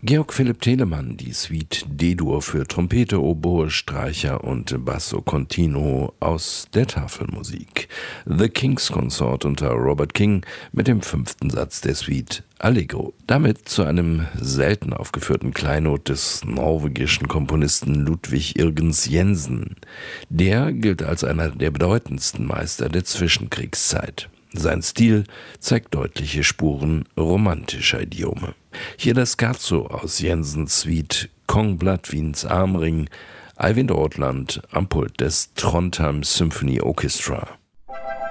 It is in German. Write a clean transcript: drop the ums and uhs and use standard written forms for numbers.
Georg Philipp Telemann, die Suite D-Dur für Trompete, Oboe, Streicher und Basso Continuo aus der Tafelmusik. The King's Consort unter Robert King mit dem 5. Satz der Suite Allegro. Damit zu einem selten aufgeführten Kleinod des norwegischen Komponisten Ludvig Irgens Jensen. Der gilt als einer der bedeutendsten Meister der Zwischenkriegszeit. Sein Stil zeigt deutliche Spuren romantischer Idiome. Hier das Scherzo aus Jensens Suite Kong Bladvins Armring, Eivind Ortland am Pult des Trondheim Symphony Orchestra.